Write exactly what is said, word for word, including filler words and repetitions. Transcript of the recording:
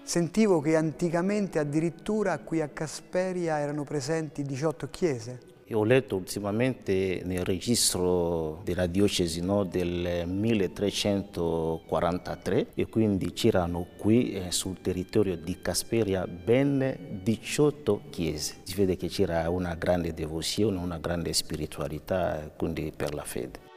Sentivo che anticamente addirittura qui a Casperia erano presenti diciotto chiese. E ho letto ultimamente nel registro della diocesi, no, del milletrecentoquarantatré, e quindi c'erano qui eh, sul territorio di Casperia ben diciotto chiese. Si vede che c'era una grande devozione, una grande spiritualità, quindi per la fede.